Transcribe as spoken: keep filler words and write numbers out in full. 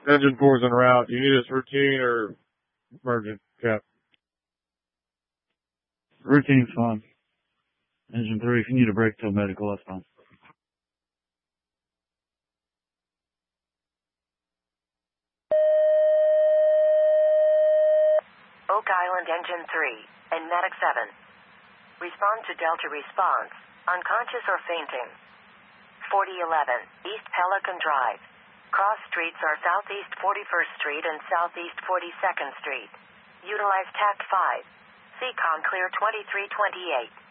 Engine four's en route. You need us routine or emergent, Cap? Routine's fine. Engine three, if you need a break till medical, that's fine. Oak Island Engine three and Medic seven. Respond to Delta response. Unconscious or fainting. forty eleven East Pelican Drive. Cross streets are Southeast forty-first Street and Southeast forty-second Street. Utilize T A C five. C COM clear twenty-three twenty-eight.